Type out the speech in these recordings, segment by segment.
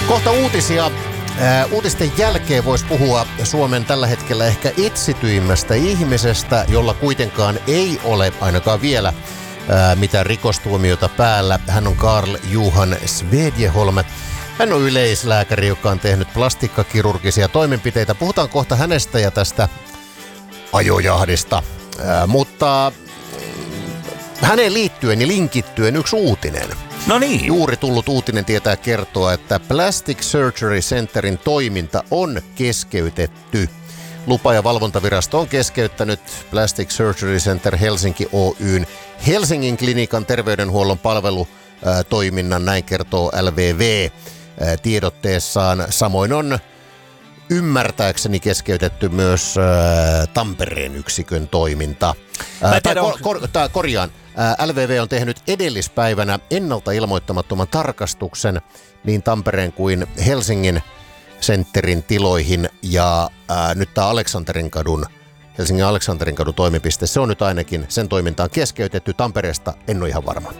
Kohta uutisia. Uutisten jälkeen voisi puhua Suomen tällä hetkellä ehkä etsityimmästä ihmisestä, jolla kuitenkaan ei ole ainakaan vielä mitään rikostuomiota päällä. Hän on Carl Johan Svedjeholm. Hän on yleislääkäri, joka on tehnyt plastiikkakirurgisia toimenpiteitä. Puhutaan kohta hänestä ja tästä ajojahdista. Mutta häneen liittyen ja linkittyen yksi uutinen. No niin. Juuri tullut uutinen tietää kertoa, että Plastic Surgery Centerin toiminta on keskeytetty. Lupa- ja valvontavirasto on keskeyttänyt Plastic Surgery Center Helsinki Oyn Helsingin klinikan terveydenhuollon palvelutoiminnan, näin kertoo LVV tiedotteessaan. Samoin on ymmärtääkseni keskeytetty myös Tampereen yksikön toiminta. Korjaan. LVV on tehnyt edellispäivänä ennalta ilmoittamattoman tarkastuksen niin Tampereen kuin Helsingin sentterin tiloihin. Ja nyt tämä Helsingin Aleksanterinkodun toimipiste, se on nyt ainakin, sen toiminta on keskeytetty. Tampereesta en ole ihan varma.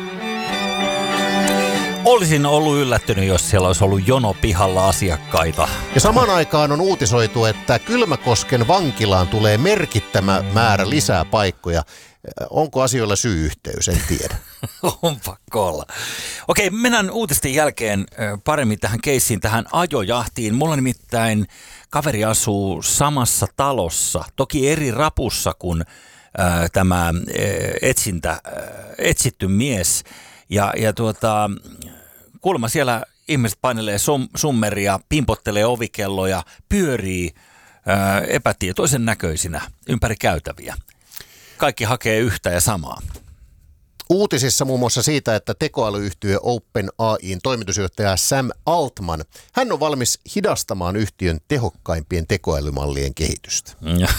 Olisin ollut yllättynyt, jos siellä olisi ollut jono pihalla asiakkaita. Ja samaan aikaan on uutisoitu, että Kylmäkosken vankilaan tulee merkittävä määrä lisää paikkoja. Onko asioilla syy-yhteys? En tiedä. On pakko olla. Okei, mennään uutisten jälkeen paremmin tähän keissiin, tähän ajojahtiin. Mulla nimittäin kaveri asuu samassa talossa, toki eri rapussa kuin tämä etsitty mies. Ja kuulemma siellä ihmiset painelee summeria, pimpottelee ovikelloja, pyörii epätietoisen näköisinä ympäri käytäviä. Kaikki hakee yhtä ja samaa. Uutisissa muun muassa siitä, että tekoälyyhtiö OpenAI:n toimitusjohtaja Sam Altman, hän on valmis hidastamaan yhtiön tehokkaimpien tekoälymallien kehitystä.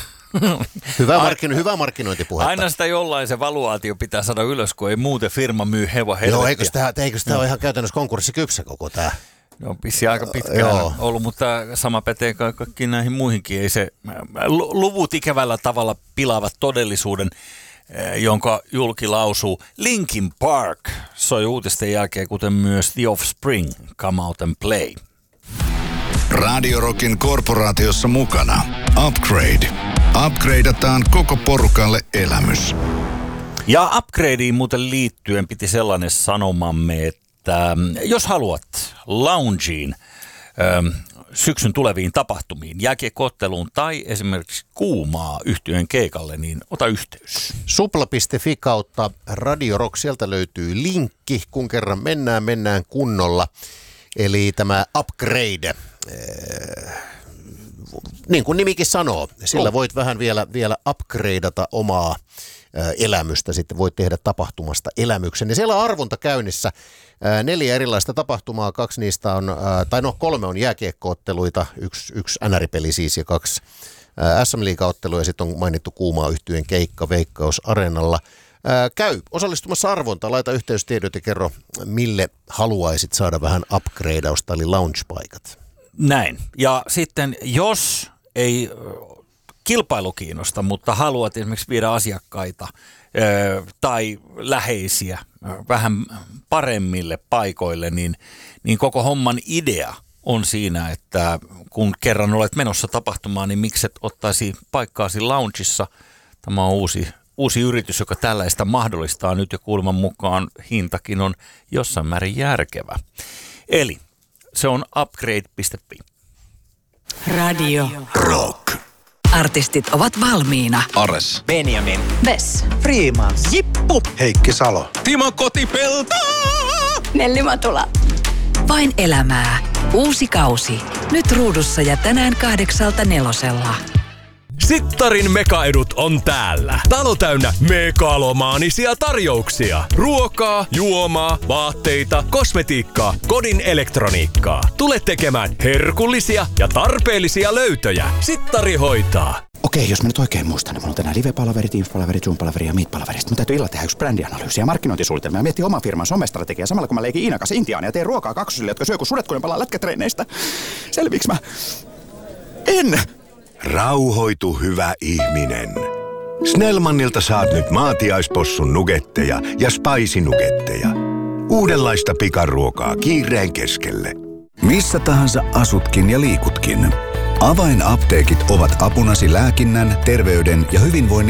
Hyvä markkinointipuhetta. Aina sitä jollain se valuaatio pitää saada ylös, kun ei muuten firma myy helvettiä. Joo, eikö tämä ole ihan käytännössä konkurssikypsä koko tämä? No, pissi aika pitkään ollut, mutta sama pätee kaikkiin näihin muihinkin. Ei se, luvut ikävällä tavalla pilaavat todellisuuden, jonka julki lausuu. Linkin Park soi uutisten jälkeen, kuten myös The Offspring, Come Out and Play. Radio Rockin korporaatiossa mukana Upgrade. Upgradeataan koko porukalle elämys. Ja Upgradeen muuten liittyen piti sellainen sanomamme, että jos haluat loungeen, syksyn tuleviin tapahtumiin, jääkiekko-otteluun tai esimerkiksi kuumaa yhtyeen keikalle, niin ota yhteys. Supla.fi kautta Radio Rock, sieltä löytyy linkki, kun kerran mennään kunnolla. Eli tämä Upgrade, niin kuin nimikin sanoo, sillä voit vähän vielä upgradeata omaa elämystä, sitten voit tehdä tapahtumasta elämyksen. Ja siellä on arvonta käynnissä 4 erilaista tapahtumaa, 2 niistä on, 3 on jääkiekko-otteluita, yksi NR-peli siis ja 2 SM-liigaottelua ja sitten on mainittu kuumaa yhtyeen keikka Veikkaus Areenalla. Käy osallistumassa arvontaan, laita yhteystiedot ja kerro, mille haluaisit saada vähän upgradeausta, eli lounge-paikat. Näin. Ja sitten jos ei kilpailu kiinnosta, mutta haluat esimerkiksi viedä asiakkaita tai läheisiä vähän paremmille paikoille, niin koko homman idea on siinä, että kun kerran olet menossa tapahtumaan, niin mikset ottaisi paikkaasi loungeissa. Tämä on uusi yritys, joka tällaista mahdollistaa nyt ja kuuleman mukaan hintakin on jossain määrin järkevä. Eli se on upgrade.fi. Radio Rock. Artistit ovat valmiina. Ares. Benjamin. Vess. Freemans. Jippu. Heikki Salo. Timo Kotipelto. Nelli Matula. Vain elämää. Uusi kausi. Nyt ruudussa ja tänään 8:00. Sittarin mekaedut on täällä. Talo täynnä megalomaanisia tarjouksia. Ruokaa, juomaa, vaatteita, kosmetiikkaa, kodin elektroniikkaa. Tule tekemään herkullisia ja tarpeellisia löytöjä. Sittari hoitaa. Okei, jos mä nyt oikein muistan, niin mulla on tänään live-palaveri, Teams-palaveri, Zoom-palaveri ja Meet-palaveri. Sitten mun täytyy illalla tehdä yksi brändianalyysi ja markkinointisuunnitelma ja miettiä oman firman somestrategiaa samalla kun mä leikin Iinan kanssa Intiaan ja teen ruokaa kaksosille, jotka syö kun sudet, kun ne palaa lätkätreineistä. Selviiks mä? En! Rauhoitu, hyvä ihminen. Snellmanilta saat nyt maatiaispossun nugetteja ja spicy nugetteja. Uudenlaista pikaruokaa kiireen keskelle. Missä tahansa asutkin ja liikutkin. Avainapteekit ovat apunasi lääkinnän, terveyden ja hyvinvoinnin